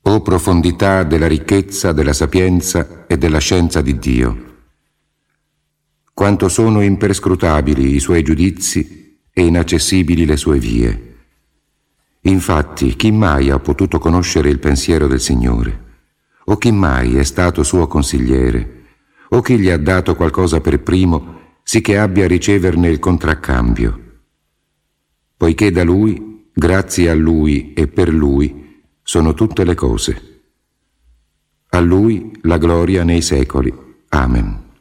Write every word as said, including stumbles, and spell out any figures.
O profondità della ricchezza, della sapienza e della scienza di Dio! Quanto sono imperscrutabili i suoi giudizi e inaccessibili le sue vie! Infatti, chi mai ha potuto conoscere il pensiero del Signore? O chi mai è stato suo consigliere? O chi gli ha dato qualcosa per primo, sì che abbia a riceverne il contraccambio? Poiché da Lui, grazie a Lui e per Lui, sono tutte le cose. A Lui la gloria nei secoli. Amen.